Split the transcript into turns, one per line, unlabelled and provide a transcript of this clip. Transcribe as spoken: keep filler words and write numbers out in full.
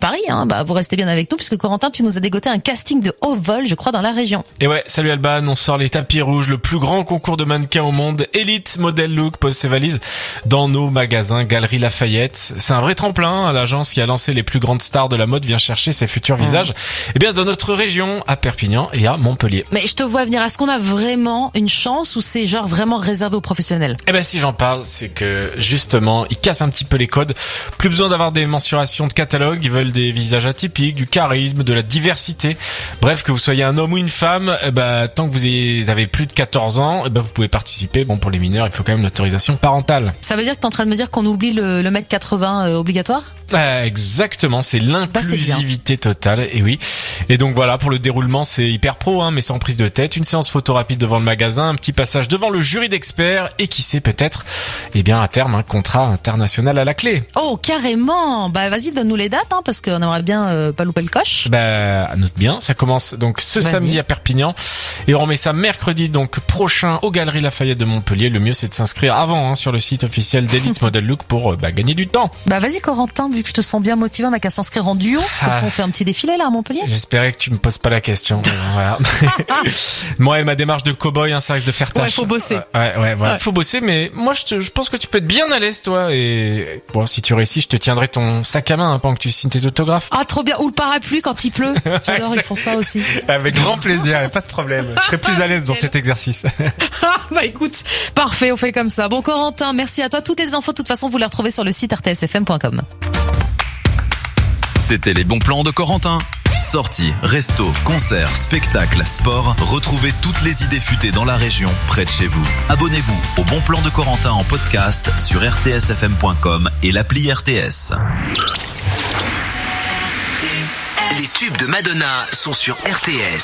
Paris, hein, bah vous restez bien avec nous puisque Corentin, tu nous as dégoté un casting de haut vol, je crois, dans la région.
Et ouais, salut Alban, on sort les tapis rouges, le plus grand concours de mannequins au monde. Elite Model Look pose ses valises dans nos magasins Galeries Lafayette. C'est un vrai tremplin, l'agence qui a lancé les plus grandes stars de la mode vient chercher ses futurs mmh. visages. Eh bien, dans notre région, à Perpignan et à Montpellier.
Mais je te vois venir, est-ce qu'on a vraiment une chance ou c'est genre vraiment réservé aux professionnels?
Eh ben, si j'en parle, c'est que justement, ils cassent un petit peu les codes. Plus besoin d'avoir des mensurations de catalogue, ils veulent des visages atypiques, du charisme, de la diversité. Bref, que vous soyez un homme ou une femme, eh ben, tant que vous avez plus de quatorze ans, eh ben, vous pouvez participer. Bon, pour les mineurs, il faut quand même l'autorisation parentale.
Ça veut dire que t'es en train de me dire qu'on oublie le, le mètre quatre-vingts euh, obligatoire?
Euh, exactement, c'est l'inclusivité bah, totale, et oui. Et donc voilà, pour le déroulement, c'est hyper pro, hein, mais sans prise de tête. Une séance photo rapide devant le magasin, un petit passage devant le jury d'experts, et qui sait peut-être, eh bien à terme, un contrat international à la clé.
Oh, carrément. Bah vas-y, donne-nous les dates, hein, parce qu'on aimerait bien euh, pas louper le coche.
Bah note bien, ça commence donc ce vas-y. samedi à Perpignan, et on remet ça mercredi donc prochain aux Galeries Lafayette de Montpellier. Le mieux c'est de s'inscrire avant hein, sur le site officiel d'Elite Model Look pour euh, bah, gagner du temps.
Bah vas-y Corentin, vu que je te sens bien motivé, on n'a qu'à s'inscrire en duo. Comme ah. ça on fait un petit défilé là à Montpellier.
J'espérais que tu me poses pas la question. Voilà. Moi et ma démarche de cow-boy, hein, ça risque de faire tâche.
Ouais, faut bosser.
Ouais, ouais, voilà. Ouais. Faut bosser, mais moi je, te, je pense que tu peux être bien à l'aise toi. Et bon, si tu réussis, je te tiendrai ton sac à main hein, pendant que tu signes tes autographes.
Ah trop bien. Ou le parapluie quand il pleut. J'adore, ils font ça aussi.
Avec grand plaisir, pas de problème. Je serai plus à l'aise dans cet exercice.
Bah écoute, parfait, on fait comme ça. Bon Corentin, merci à toi. Toutes les infos, de toute façon, vous les retrouvez sur le site r t s f m point com.
C'était les bons plans de Corentin. Sorties, restos, concerts, spectacles, sport. Retrouvez toutes les idées futées dans la région, près de chez vous. Abonnez-vous au Bon Plan de Corentin en podcast sur r t s f m point com et l'appli R T S.
Les tubes de Madonna sont sur R T S.